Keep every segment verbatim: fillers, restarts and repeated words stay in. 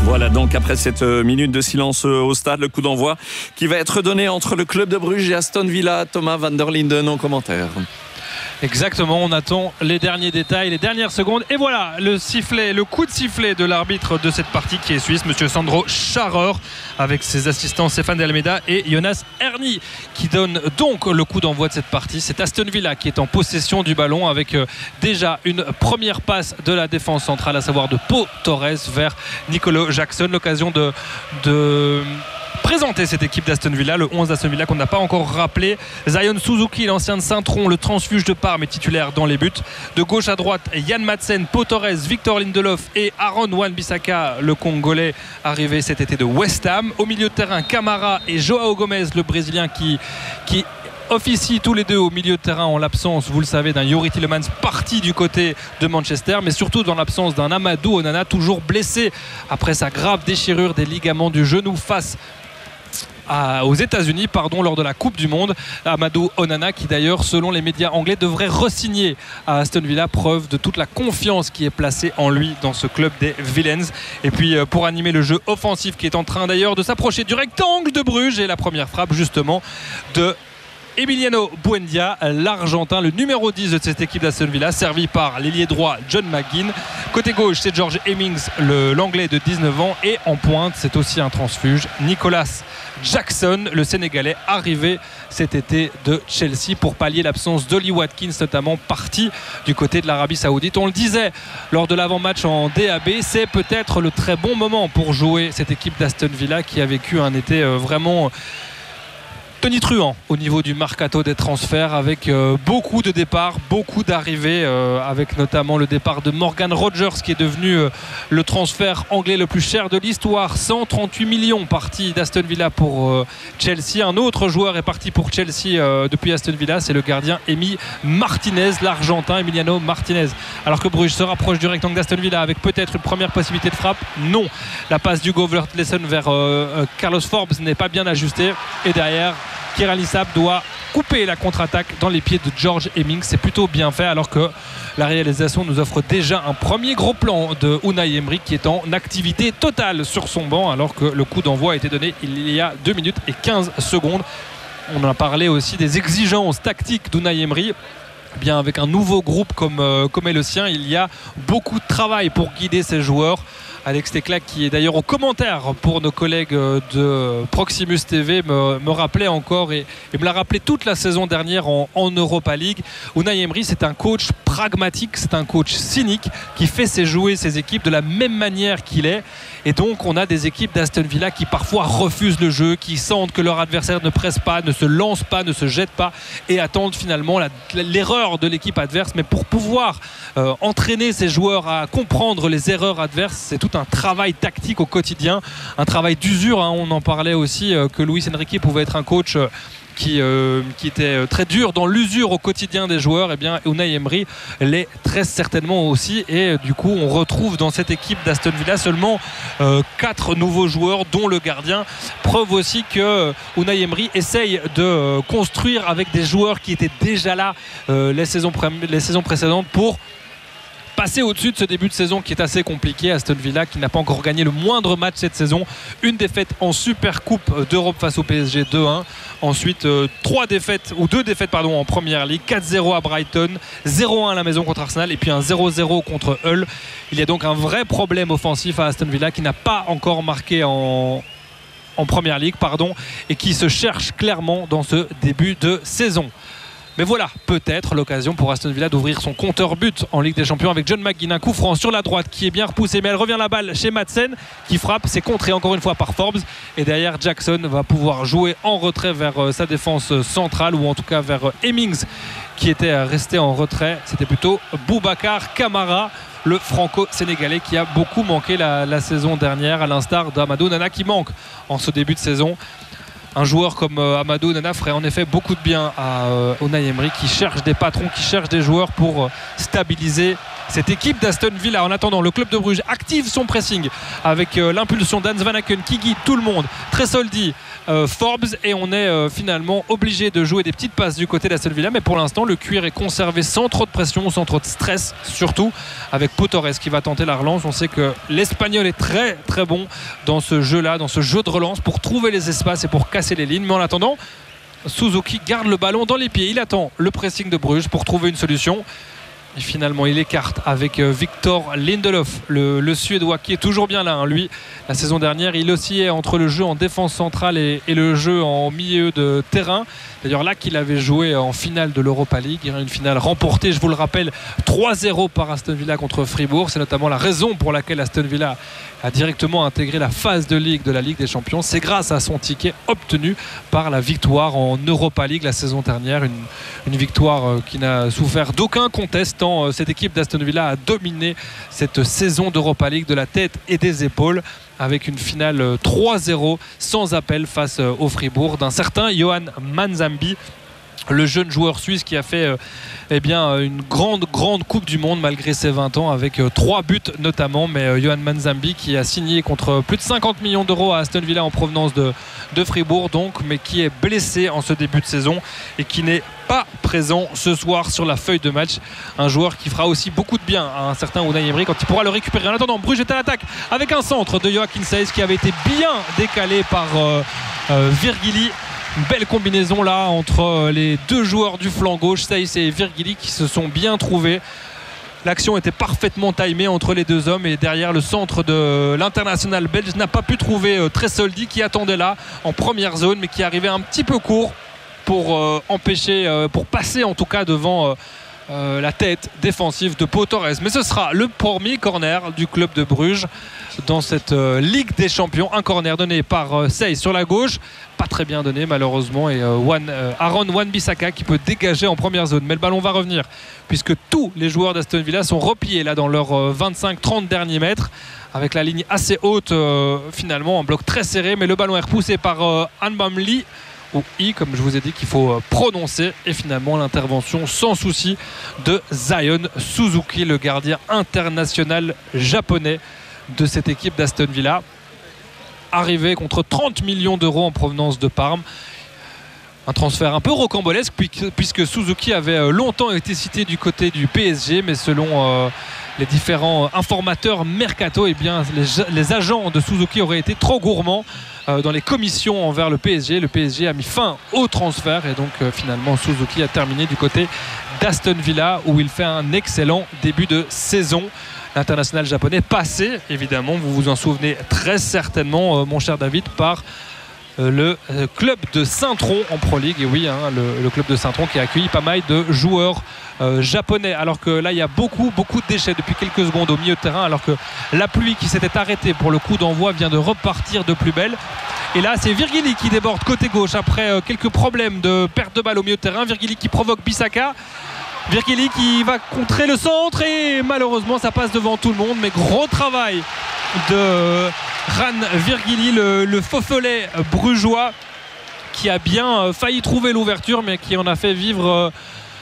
Voilà donc après cette minute de silence au stade, le coup d'envoi qui va être donné entre le club de Bruges et Aston Villa. Thomas van der Linden en commentaire. Exactement, on attend les derniers détails, les dernières secondes. Et voilà le sifflet, le coup de sifflet de l'arbitre de cette partie qui est suisse, monsieur Sandro Scharrer, avec ses assistants Stéphane de Almeida et Jonas Erni, qui donne donc le coup d'envoi de cette partie. C'est Aston Villa qui est en possession du ballon avec euh, déjà une première passe de la défense centrale, à savoir de Pau Torres vers Nicolo Jackson. L'occasion de... de présenter cette équipe d'Aston Villa, le onze d'Aston Villa qu'on n'a pas encore rappelé. Zion Suzuki, l'ancien de Saint-Tron, le transfuge de Parme, est titulaire dans les buts. De gauche à droite, Yann Madsen, Pau Torres, Victor Lindelof et Aaron Wan-Bissaka, le Congolais arrivé cet été de West Ham. Au milieu de terrain, Camara et Joao Gomez, le Brésilien qui, qui officient tous les deux au milieu de terrain en l'absence, vous le savez, d'un Youri Tielemans parti du côté de Manchester, mais surtout dans l'absence d'un Amadou Onana toujours blessé après sa grave déchirure des ligaments du genou face À, aux États-Unis pardon, lors de la Coupe du Monde. Amadou Onana qui d'ailleurs selon les médias anglais devrait re-signer à Aston Villa, preuve de toute la confiance qui est placée en lui dans ce club des Villains. Et puis pour animer le jeu offensif qui est en train d'ailleurs de s'approcher du rectangle de Bruges, et la première frappe justement de Emiliano Buendia, l'Argentin, le numéro dix de cette équipe d'Aston Villa, servi par l'ailier droit John McGinn. Côté gauche, c'est George Hemmings, le, l'anglais de dix-neuf ans. Et en pointe, c'est aussi un transfuge, Nicolas Jackson, le Sénégalais, arrivé cet été de Chelsea pour pallier l'absence d'Ollie Watkins, notamment parti du côté de l'Arabie Saoudite. On le disait lors de l'avant-match en D A B, c'est peut-être le très bon moment pour jouer cette équipe d'Aston Villa qui a vécu un été vraiment tonitruant au niveau du mercato des transferts, avec euh, beaucoup de départs, beaucoup d'arrivées, euh, avec notamment le départ de Morgan Rogers qui est devenu euh, le transfert anglais le plus cher de l'histoire, cent trente-huit millions parti d'Aston Villa pour euh, Chelsea. Un autre joueur est parti pour Chelsea euh, depuis Aston Villa, c'est le gardien Emi Martinez, l'Argentin Emiliano Martinez. Alors que Bruges se rapproche du rectangle d'Aston Villa avec peut-être une première possibilité de frappe, non. La passe d'Hugo Vertlessen vers euh, euh, Carlos Forbes n'est pas bien ajustée, et derrière Kieran Lissab doit couper la contre-attaque dans les pieds de George Hemmings. C'est plutôt bien fait, alors que la réalisation nous offre déjà un premier gros plan de Unai Emery qui est en activité totale sur son banc, alors que le coup d'envoi a été donné il y a deux minutes et quinze secondes. On a parlé aussi des exigences tactiques d'Unai Emery. Bien, avec un nouveau groupe comme, euh, comme est le sien, il y a beaucoup de travail pour guider ses joueurs. Alex Tecla, qui est d'ailleurs au commentaire pour nos collègues de Proximus T V, me, me rappelait encore et, et me l'a rappelé toute la saison dernière en, en Europa League. Unai Emery, c'est un coach pragmatique, c'est un coach cynique qui fait ses jouer ses équipes de la même manière qu'il est. Et donc on a des équipes d'Aston Villa qui parfois refusent le jeu, qui sentent que leur adversaire ne presse pas, ne se lance pas, ne se jette pas, et attendent finalement la, l'erreur de l'équipe adverse. Mais pour pouvoir euh, entraîner ces joueurs à comprendre les erreurs adverses, c'est tout un travail tactique au quotidien, un travail d'usure, hein. On en parlait aussi euh, que Luis Enrique pouvait être un coach euh, Qui, euh, qui était très dur dans l'usure au quotidien des joueurs. Et eh bien Unai Emery l'est très certainement aussi, et du coup on retrouve dans cette équipe d'Aston Villa seulement euh, quatre nouveaux joueurs, dont le gardien, preuve aussi que Unai Emery essaye de euh, construire avec des joueurs qui étaient déjà là euh, les, saisons pré- les saisons précédentes pour passer au-dessus de ce début de saison qui est assez compliqué. Aston Villa qui n'a pas encore gagné le moindre match cette saison, une défaite en Super Coupe d'Europe face au P S G, deux un. Ensuite euh, trois défaites ou deux défaites pardon en Première Ligue, quatre zéro à Brighton, zéro un à la maison contre Arsenal, et puis un zéro zéro contre Hull. Il y a donc un vrai problème offensif à Aston Villa qui n'a pas encore marqué en en Première Ligue pardon, et qui se cherche clairement dans ce début de saison. Mais voilà, peut-être l'occasion pour Aston Villa d'ouvrir son compteur but en Ligue des Champions avec John McGinn. Un coup franc sur la droite qui est bien repoussé, mais elle revient la balle chez Madsen qui frappe. C'est contré encore une fois par Forbes. Et derrière, Jackson va pouvoir jouer en retrait vers sa défense centrale, ou en tout cas vers Hemmings qui était resté en retrait. C'était plutôt Boubacar Kamara, le franco-sénégalais qui a beaucoup manqué la, la saison dernière, à l'instar d'Amadou Onana qui manque en ce début de saison. Un joueur comme euh, Amadou Onana ferait en effet beaucoup de bien à euh, Unai Emery, qui cherche des patrons, qui cherche des joueurs pour euh, stabiliser cette équipe d'Aston Villa. En attendant, le club de Bruges active son pressing avec euh, l'impulsion d'Hans Van Aken qui guide tout le monde. Tresoldi, euh, Forbes, et on est euh, finalement obligé de jouer des petites passes du côté d'Aston Villa, mais pour l'instant le cuir est conservé sans trop de pression, sans trop de stress, surtout avec Pau Torres qui va tenter la relance. On sait que l'Espagnol est très très bon dans ce jeu là, dans ce jeu de relance, pour trouver les espaces et pour casser les lignes. Mais en attendant, Suzuki garde le ballon dans les pieds, il attend le pressing de Bruges pour trouver une solution. Et finalement il écarte avec Victor Lindelof, le, le Suédois, qui est toujours bien là, hein. Lui, la saison dernière, il oscillait entre le jeu en défense centrale et, et le jeu en milieu de terrain. D'ailleurs là qu'il avait joué en finale de l'Europa League, une finale remportée, je vous le rappelle, trois zéro par Aston Villa contre Fribourg. C'est notamment la raison pour laquelle Aston Villa a directement intégré la phase de Ligue de la Ligue des Champions. C'est grâce à son ticket obtenu par la victoire en Europa League la saison dernière, une, une victoire qui n'a souffert d'aucun contest, tant cette équipe d'Aston Villa a dominé cette saison d'Europa League de la tête et des épaules, avec une finale trois zéro sans appel face au Fribourg d'un certain Johan Manzambi, le jeune joueur suisse qui a fait euh, eh bien, une grande grande Coupe du Monde malgré ses vingt ans, avec euh, trois buts notamment. Mais euh, Johan Manzambi, qui a signé contre plus de cinquante millions d'euros à Aston Villa en provenance de, de Fribourg donc, mais qui est blessé en ce début de saison et qui n'est pas présent ce soir sur la feuille de match. Un joueur qui fera aussi beaucoup de bien à un certain Unai Emery quand il pourra le récupérer. En attendant, Bruges est à l'attaque avec un centre de Joachim Seiss qui avait été bien décalé par euh, euh, Virgili. Une belle combinaison là entre les deux joueurs du flanc gauche, Seiss et Virgili, qui se sont bien trouvés. L'action était parfaitement timée entre les deux hommes, et derrière, le centre de l'international belge n'a pas pu trouver Tresoldi, qui attendait là en première zone mais qui arrivait un petit peu court pour euh, empêcher, euh, pour passer en tout cas devant euh, euh, la tête défensive de Pau Torres. Mais ce sera le premier corner du club de Bruges dans cette euh, Ligue des Champions. Un corner donné par euh, Seiss sur la gauche, pas très bien donné malheureusement, et euh, Wan, euh, Aaron Wan-Bissaka qui peut dégager en première zone. Mais le ballon va revenir puisque tous les joueurs d'Aston Villa sont repliés là dans leurs euh, vingt-cinq trente derniers mètres, avec la ligne assez haute euh, finalement, en bloc très serré. Mais le ballon est repoussé par euh, Anbam Lee, ou I comme je vous ai dit qu'il faut euh, prononcer, et finalement l'intervention sans souci de Zion Suzuki, le gardien international japonais de cette équipe d'Aston Villa, arrivé contre trente millions d'euros en provenance de Parme. Un transfert un peu rocambolesque puisque Suzuki avait longtemps été cité du côté du P S G, mais selon euh, les différents informateurs mercato, eh bien, les, les agents de Suzuki auraient été trop gourmands euh, dans les commissions envers le P S G. Le P S G a mis fin au transfert, et donc euh, finalement Suzuki a terminé du côté d'Aston Villa, où il fait un excellent début de saison. L'international japonais passé, évidemment, vous vous en souvenez très certainement, euh, mon cher David, par euh, le euh, club de Saint-Tron en Pro League. Et oui, hein, le, le club de Saint-Tron qui a accueilli pas mal de joueurs euh, japonais. Alors que là, il y a beaucoup, beaucoup de déchets depuis quelques secondes au milieu de terrain, alors que la pluie qui s'était arrêtée pour le coup d'envoi vient de repartir de plus belle. Et là, c'est Virgili qui déborde côté gauche après euh, quelques problèmes de perte de balle au milieu de terrain. Virgili qui provoque Bissaka. Virgili qui va contrer le centre, et malheureusement ça passe devant tout le monde. Mais gros travail de Ran Virgili, le, le faux-follet brugeois, qui a bien failli trouver l'ouverture mais qui en a fait vivre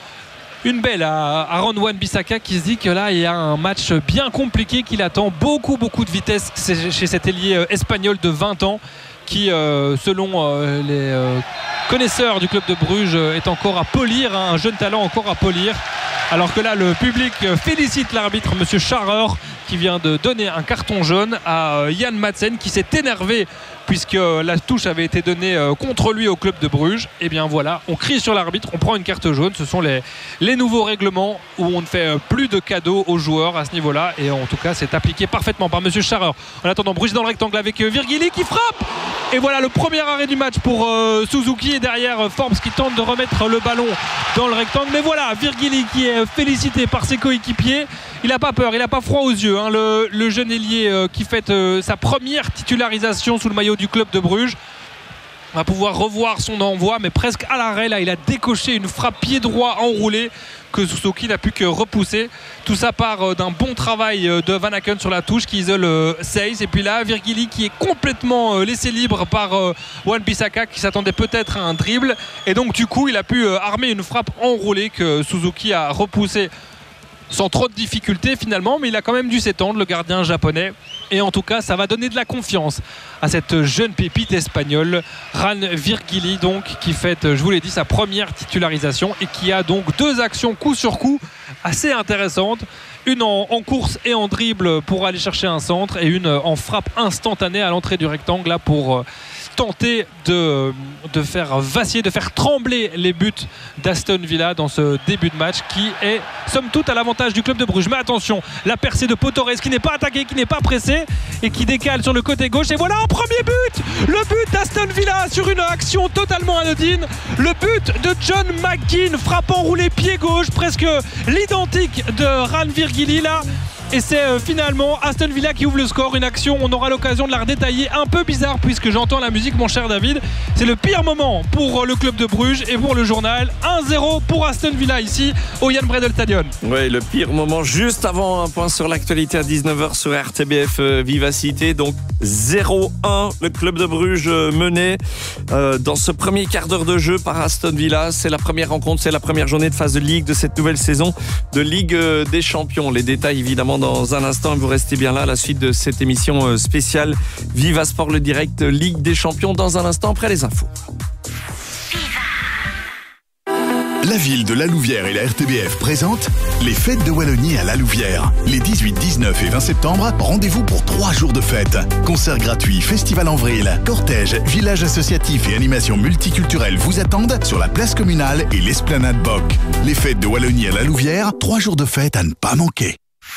une belle à Aaron Wan-Bissaka, qui se dit que là il y a un match bien compliqué qui l'attend. Beaucoup beaucoup de vitesse chez cet ailier espagnol de vingt ans qui euh, selon euh, les euh, connaisseurs du club de Bruges est encore à polir, hein, un jeune talent encore à polir. Alors que là le public félicite l'arbitre monsieur Scharrer, qui vient de donner un carton jaune à Jan Madsen, qui s'est énervé puisque la touche avait été donnée contre lui au club de Bruges. Et bien voilà, on crie sur l'arbitre, on prend une carte jaune. Ce sont les, les nouveaux règlements où on ne fait plus de cadeaux aux joueurs à ce niveau-là, et en tout cas c'est appliqué parfaitement par monsieur Scharrer. En attendant, Bruges dans le rectangle avec Virgili qui frappe, et voilà le premier arrêt du match pour euh, Suzuki, et derrière euh, Forbes qui tente de remettre le ballon dans le rectangle. Mais voilà, Virgili qui est félicité par ses coéquipiers. Il n'a pas peur, il n'a pas froid aux yeux, hein, le, le jeune ailier euh, qui fête euh, sa première titularisation sous le maillot du club de Bruges. On va pouvoir revoir son envoi, mais presque à l'arrêt. Là, il a décoché une frappe pied droit enroulée que Suzuki n'a pu que repousser. Tout ça part d'un bon travail de Van Aken sur la touche, qui isole Seiss. Et puis là, Virgili qui est complètement laissé libre par Wan-Bissaka, qui s'attendait peut-être à un dribble. Et donc du coup, il a pu armer une frappe enroulée que Suzuki a repoussée sans trop de difficultés finalement, mais il a quand même dû s'étendre, le gardien japonais. Et en tout cas, ça va donner de la confiance à cette jeune pépite espagnole, Ran Virgili, donc, qui fait, je vous l'ai dit, sa première titularisation et qui a donc deux actions coup sur coup assez intéressantes. Une en, en course et en dribble pour aller chercher un centre et une en frappe instantanée à l'entrée du rectangle là pour tenter de, de faire vaciller, de faire trembler les buts d'Aston Villa dans ce début de match qui est somme toute à l'avantage du club de Bruges. Mais attention, la percée de Pau Torres qui n'est pas attaqué, qui n'est pas pressé et qui décale sur le côté gauche. Et voilà un premier but, le but d'Aston Villa sur une action totalement anodine, le but de John McGinn, frappant roulé pied gauche, presque l'identique de Ran Virgili là. Et c'est euh, finalement Aston Villa qui ouvre le score. Une action, on aura l'occasion de la redétailler, un peu bizarre puisque j'entends la musique, mon cher David. C'est le pire moment pour euh, le club de Bruges et pour le journal. un zéro pour Aston Villa ici au Jan Breidel Stadion. Oui, le pire moment juste avant un point sur l'actualité à dix-neuf heures sur R T B F euh, Vivacité. Donc zéro un, le club de Bruges euh, mené euh, dans ce premier quart d'heure de jeu par Aston Villa. C'est la première rencontre, c'est la première journée de phase de Ligue de cette nouvelle saison de Ligue euh, des Champions. Les détails évidemment dans un instant, vous restez bien là à la suite de cette émission spéciale Viva Sport, le direct Ligue des Champions, dans un instant après les infos. La ville de La Louvière et la R T B F présentent les fêtes de Wallonie à La Louvière. Les dix-huit, dix-neuf et vingt septembre, rendez-vous pour trois jours de fête. Concerts gratuits, festival en vrille, cortège, village associatif et animations multiculturelles vous attendent sur la place communale et l'esplanade Boc. Les fêtes de Wallonie à La Louvière, trois jours de fête à ne pas manquer.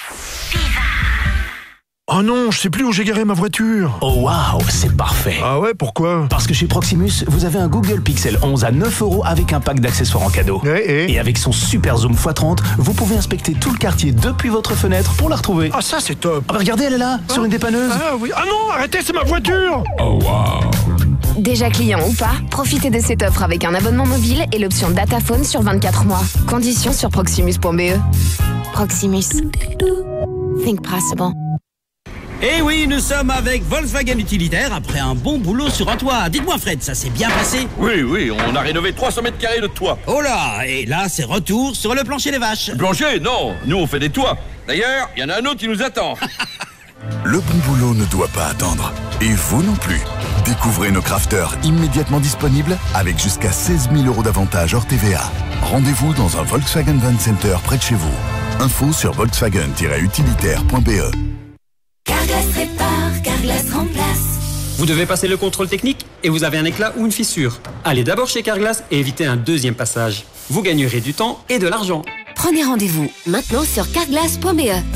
Oh non, je sais plus où j'ai garé ma voiture. Oh waouh, c'est parfait. Ah ouais, pourquoi? Parce que chez Proximus, vous avez un Google Pixel onze à neuf euros avec un pack d'accessoires en cadeau. Et, et... et avec son super zoom fois trente, vous pouvez inspecter tout le quartier depuis votre fenêtre pour la retrouver. Ah ça c'est top. Ah bah regardez, elle est là, ah, sur une dépanneuse. Ah oui. Ah non, arrêtez, c'est ma voiture. Oh waouh. Déjà client ou pas, profitez de cette offre avec un abonnement mobile et l'option Dataphone sur vingt-quatre mois. Conditions sur proximus point b e. Proximus. Think possible. Eh oui, nous sommes avec Volkswagen Utilitaire après un bon boulot sur un toit. Dites-moi Fred, ça s'est bien passé? Oui, oui, on a rénové trois cents mètres carrés de toit. Oh là, et là c'est retour sur le plancher des vaches. Plancher? Non, nous on fait des toits. D'ailleurs, il y en a un autre qui nous attend. Le bon boulot ne doit pas attendre. Et vous non plus. Découvrez nos crafters immédiatement disponibles avec jusqu'à seize mille euros d'avantages hors T V A. Rendez-vous dans un Volkswagen Van Center près de chez vous. Info sur volkswagen tiret utilitaire point b e. Carglass répare, Carglass remplace. Vous devez passer le contrôle technique et vous avez un éclat ou une fissure. Allez d'abord chez Carglass et évitez un deuxième passage. Vous gagnerez du temps et de l'argent. Prenez rendez-vous maintenant sur carglass point b e.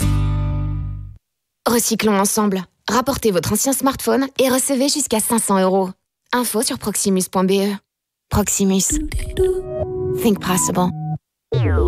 Recyclons ensemble. Rapportez votre ancien smartphone et recevez jusqu'à cinq cents euros. Info sur proximus point b e. Proximus. Think possible.